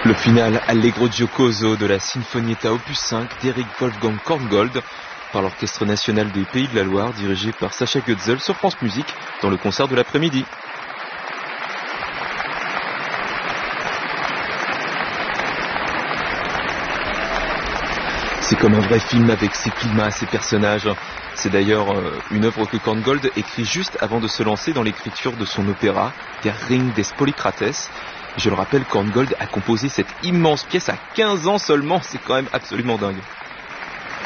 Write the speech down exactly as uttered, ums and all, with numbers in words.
Le final Allegro giocoso de la Sinfonietta opus cinq d'Eric Wolfgang Korngold par l'Orchestre national des Pays de la Loire dirigé par Sacha Goetzel sur France Musique dans le concert de l'après-midi. C'est comme un vrai film avec ses climats, ses personnages. C'est d'ailleurs une œuvre que Korngold écrit juste avant de se lancer dans l'écriture de son opéra Der Ring des Polycrates. Je le rappelle, Korngold a composé cette immense pièce à quinze ans seulement, c'est quand même absolument dingue.